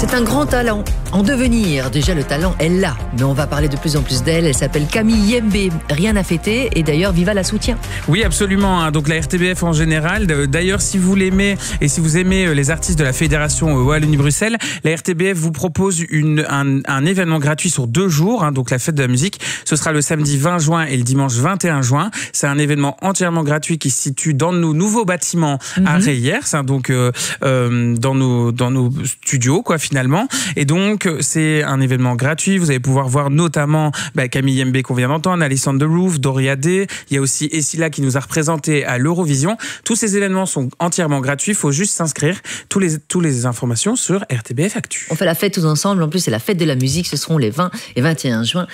C'est un grand talent en devenir. Déjà, le talent, elle l'a. Mais on va parler de plus en plus d'elle. Elle s'appelle Camille Yembe. Rien à fêter. Et d'ailleurs, Viva la soutient. Oui, absolument. Donc la RTBF en général. D'ailleurs, si vous l'aimez et si vous aimez les artistes de la Fédération Wallonie-Bruxelles, la RTBF vous propose un événement gratuit sur 2 jours. Donc la fête de la musique. Ce sera le samedi 20 juin et le dimanche 21 juin. C'est un événement entièrement gratuit qui se situe dans nos nouveaux bâtiments à Reyers. Donc dans nos studios, quoi, finalement. Et donc, c'est un événement gratuit. Vous allez pouvoir voir notamment Camille Yembe qu'on vient d'entendre, Alessandro Deruff, Doria Day. Il y a aussi Essila qui nous a représenté à l'Eurovision. Tous ces événements sont entièrement gratuits. Il faut juste s'inscrire. Tous les informations sur RTBF Actu. On fait la fête tous ensemble. En plus, c'est la fête de la musique. Ce seront les 20 et 21 juin.